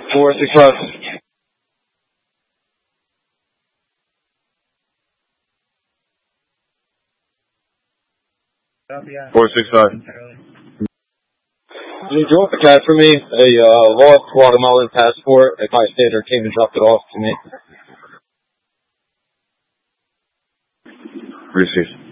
465. 465. Can you drop a cat for me? A lost Guatemalan passport. A bystander came and dropped it off to me. Received.